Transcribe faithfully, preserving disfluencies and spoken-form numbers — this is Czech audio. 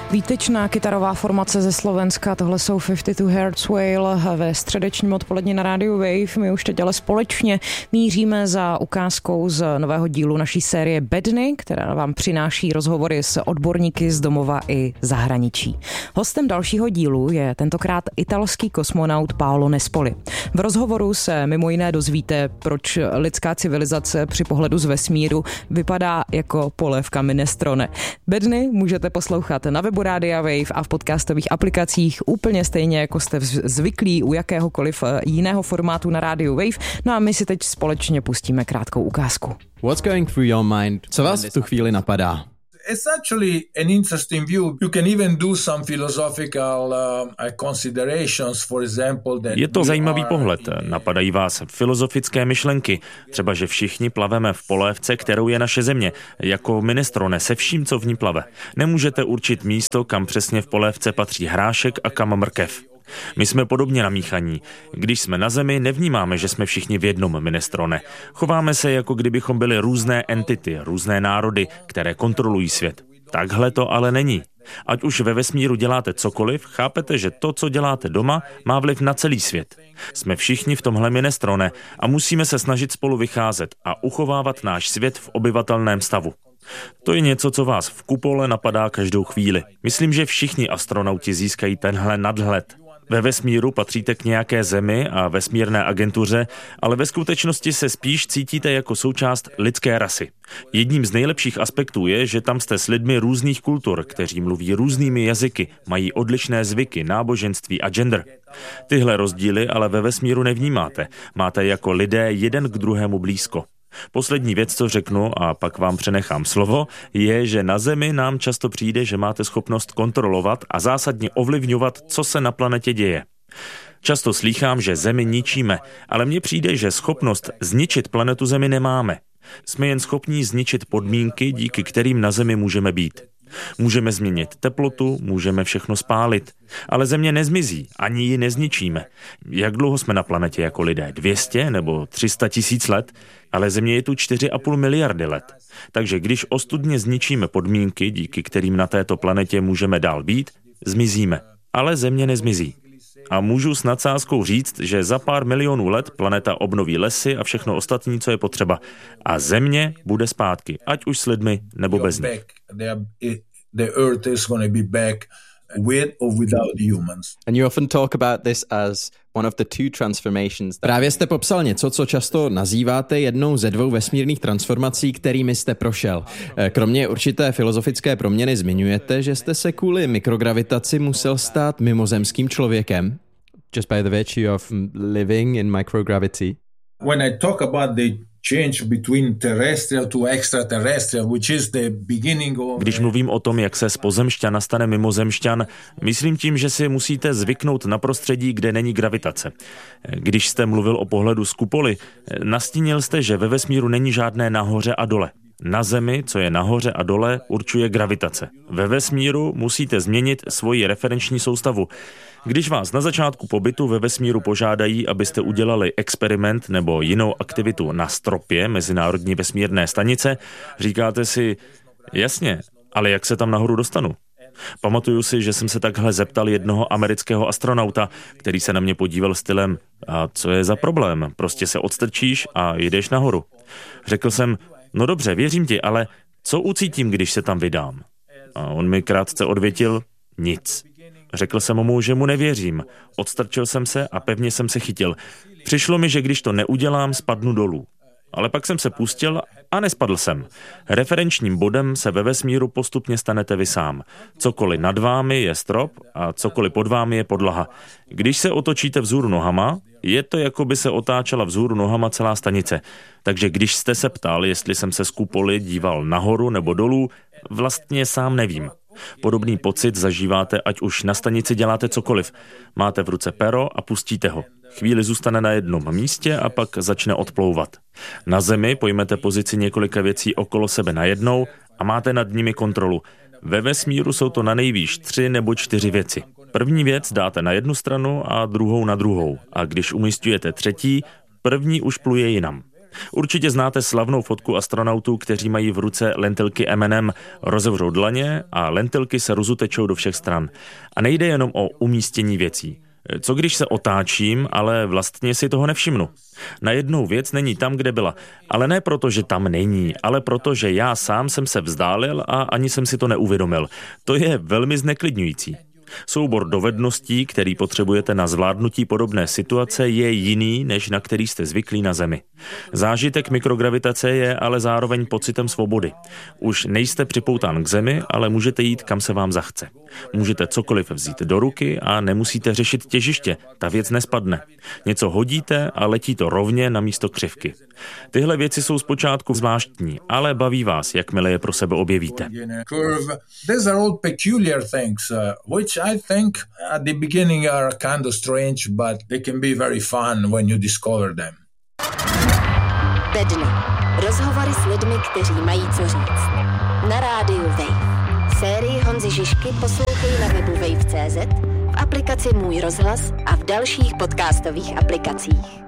Výtečná kytarová formace ze Slovenska, tohle jsou padesát dva Hertz Whale ve středečním odpoledni na rádiu Wave. My už teď ale společně míříme za ukázkou z nového dílu naší série Bedny, která vám přináší rozhovory s odborníky z domova i zahraničí. Hostem dalšího dílu je tentokrát italský kosmonaut Paolo Nespoli. V rozhovoru se mimo jiné dozvíte, proč lidská civilizace při pohledu z vesmíru vypadá jako polévka minestrone. Bedny můžete poslouchat na webu Rádia Wave a v podcastových aplikacích úplně stejně, jako jste zvyklí u jakéhokoliv jiného formátu na rádiu Wave. No a my si teď společně pustíme krátkou ukázku. What's going through your mind? Co vás v tu chvíli napadá? It's actually an interesting view. You can even do some philosophical uh, considerations, for example, that je to zajímavý pohled. Napadají vás filozofické myšlenky, třeba že všichni plaveme v polévce, kterou je naše země, jako minestrone se vším, co v ní plave. Nemůžete určit místo, kam přesně v polévce patří hrášek a kam mrkev. My jsme podobně namíchaní. Když jsme na Zemi, nevnímáme, že jsme všichni v jednom minestrone. Chováme se, jako kdybychom byli různé entity, různé národy, které kontrolují svět. Takhle to ale není. Ať už ve vesmíru děláte cokoliv, chápete, že to, co děláte doma, má vliv na celý svět. Jsme všichni v tomhle minestrone a musíme se snažit spolu vycházet a uchovávat náš svět v obyvatelném stavu. To je něco, co vás v kupole napadá každou chvíli. Myslím, že všichni astronauti získají tenhle nadhled. Ve vesmíru patříte k nějaké zemi a vesmírné agentuře, ale ve skutečnosti se spíš cítíte jako součást lidské rasy. Jedním z nejlepších aspektů je, že tam jste s lidmi různých kultur, kteří mluví různými jazyky, mají odlišné zvyky, náboženství a gender. Tyhle rozdíly ale ve vesmíru nevnímáte. Máte jako lidé jeden k druhému blízko. Poslední věc, co řeknu, a pak vám přenechám slovo, je, že na Zemi nám často přijde, že máte schopnost kontrolovat a zásadně ovlivňovat, co se na planetě děje. Často slýchám, že Zemi ničíme, ale mně přijde, že schopnost zničit planetu Zemi nemáme. Jsme jen schopní zničit podmínky, díky kterým na Zemi můžeme být. Můžeme změnit teplotu, můžeme všechno spálit, ale Země nezmizí, ani ji nezničíme. Jak dlouho jsme na planetě jako lidé? dvě stě nebo tři sta tisíc let? Ale Země je tu čtyři a půl miliardy let. Takže když ostudně zničíme podmínky, díky kterým na této planetě můžeme dál být, zmizíme. Ale Země nezmizí. A můžu s nadsázkou říct, že za pár milionů let planeta obnoví lesy a všechno ostatní, co je potřeba. A Země bude zpátky, ať už s lidmi nebo bez nich. The Earth is going to be back with or without humans. And you often talk about this as one of the two transformations. Právě jste popsal něco, co často nazýváte jednou ze dvou vesmírných transformací, kterými jste prošel. Kromě určité filozofické proměny zmiňujete, že jste se kvůli mikrogravitaci musel stát mimozemským člověkem. Just by the virtue of living in microgravity. When I talk about the change between terrestrial to extraterrestrial, which is the beginning of... Když mluvím o tom, jak se z pozemšťana stane mimozemšťan, myslím tím, že si musíte zvyknout na prostředí, kde není gravitace. Když jste mluvil o pohledu z kupoly, nastínil jste, že ve vesmíru není žádné nahoře a dole. Na Zemi, co je nahoře a dole, určuje gravitace. Ve vesmíru musíte změnit svoji referenční soustavu. Když vás na začátku pobytu ve vesmíru požádají, abyste udělali experiment nebo jinou aktivitu na stropě Mezinárodní vesmírné stanice, říkáte si, jasně, ale jak se tam nahoru dostanu? Pamatuju si, že jsem se takhle zeptal jednoho amerického astronauta, který se na mě podíval stylem, a co je za problém, prostě se odstrčíš a jdeš nahoru. Řekl jsem, no dobře, věřím ti, ale co ucítím, když se tam vydám? A on mi krátce odvětil, nic. Řekl jsem mu, že mu nevěřím. Odstrčil jsem se a pevně jsem se chytil. Přišlo mi, že když to neudělám, spadnu dolů. Ale pak jsem se pustil a nespadl jsem. Referenčním bodem se ve vesmíru postupně stanete vy sám. Cokoliv nad vámi je strop a cokoliv pod vámi je podlaha. Když se otočíte vzhůru nohama, je to, jako by se otáčela vzhůru nohama celá stanice. Takže když jste se ptal, jestli jsem se z kupoly díval nahoru nebo dolů, vlastně sám nevím. Podobný pocit zažíváte, ať už na stanici děláte cokoliv. Máte v ruce pero a pustíte ho. Chvíli zůstane na jednom místě a pak začne odplouvat. Na Zemi pojmete pozici několika věcí okolo sebe najednou a máte nad nimi kontrolu. Ve vesmíru jsou to na nejvýš tři nebo čtyři věci. První věc dáte na jednu stranu a druhou na druhou. A když umísťujete třetí, první už pluje jinam. Určitě znáte slavnou fotku astronautů, kteří mají v ruce lentilky em end em, rozevřou dlaně a lentilky se rozutečou do všech stran. A nejde jenom o umístění věcí. Co když se otáčím, ale vlastně si toho nevšimnu? Najednou věc není tam, kde byla. Ale ne proto, že tam není, ale proto, že já sám jsem se vzdálil a ani jsem si to neuvědomil. To je velmi zneklidňující. Soubor dovedností, který potřebujete na zvládnutí podobné situace, je jiný, než na který jste zvyklí na Zemi. Zážitek mikrogravitace je ale zároveň pocitem svobody. Už nejste připoután k Zemi, ale můžete jít, kam se vám zachce. Můžete cokoliv vzít do ruky a nemusíte řešit těžiště, ta věc nespadne. Něco hodíte a letí to rovně na místo křivky. Tyhle věci jsou zpočátku zvláštní, ale baví vás, jakmile je pro sebe objevíte. I think at the beginning are kind of strange, but they can be very fun when you discover them. Bedna. Rozhovory s lidmi, kteří mají co říct. Na rádiu Wave. Sérii Honzy Žižky poslouchej na webu wave tečka cé zet, v aplikaci Můj rozhlas a v dalších podcastových aplikacích.